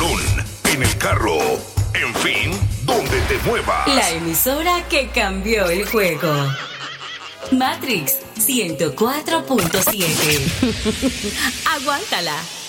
salón, en el carro, en fin, donde te muevas. La emisora que cambió el juego. Matrix 104.7. Aguántala.